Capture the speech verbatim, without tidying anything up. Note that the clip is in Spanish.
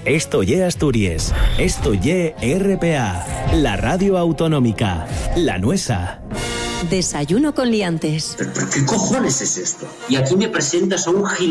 Esto ye Asturias. Esto ye R P A. La radio autonómica. La nuestra. Desayuno con liantes. ¿Pero, pero qué cojones es esto? Y aquí me presentas a un gil...